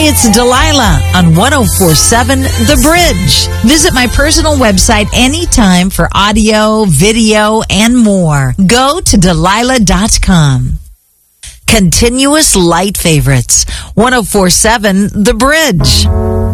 it's Delilah on 104.7 The Bridge. Visit my personal website anytime for audio, video, and more. Go to Delilah.com. Continuous light favorites. 104.7 The Bridge.